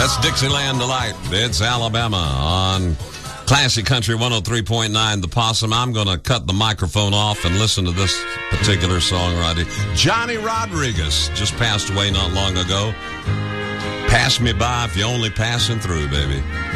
That's Dixieland Delight. It's Alabama on Classic Country 103.9 The Possum. I'm going to cut the microphone off and listen to this particular song right here. Johnny Rodriguez just passed away not long ago. Pass me by if you're only passing through, baby.